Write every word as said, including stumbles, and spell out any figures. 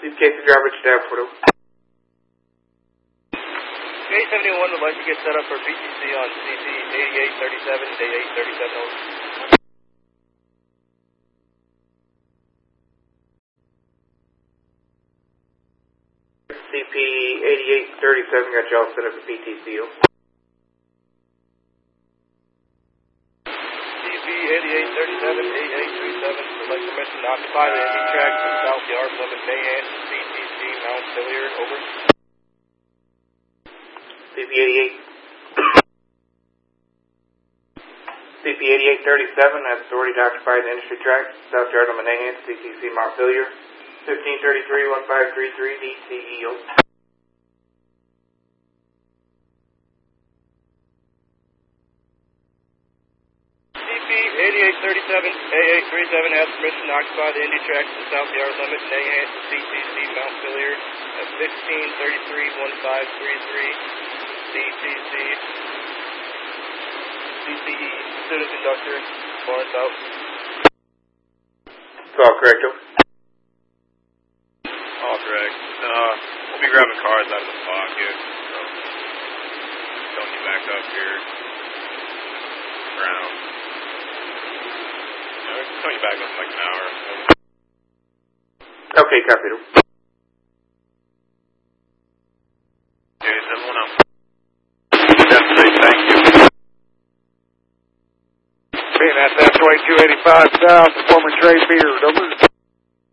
Chief Casey driver to Davenport. K seventy-one would like to get set up for P T C on C C eighty-eight thirty-seven, eighty-eight thirty-seven over. C P eighty-eight thirty-seven got y'all set up for P T C. C P eighty-eight thirty-seven, eighty-eight thirty-seven would like permission to occupy the Indy track to the South Yard Limit Mahan to C T C Mount Hilliard, over. C P eighty-eight C P eighty-eight thirty-seven has authority to occupy the industry track, South Yard of Manahan, C T C Mount Hilliard, fifteen thirty-three, fifteen thirty-three, D C E O. C P eighty-eight thirty-seven, eighty-eight thirty-seven has permission to occupy the Indy track to the South Yard Limit, Manahan, C T C Mount Hilliard, at fifteen thirty-three, fifteen thirty-three, C T C, C T E, student conductor, Lawrence out. It's all correct, Joe. All correct. Uh, we'll be grabbing cars out of the pocket, so don't you back up here. Ground. No, don't you back up in like an hour. Okay, copy. Okay, everyone out. Definitely, thank you. Being at that twenty-two eighty-five South, former Trey Beard, over.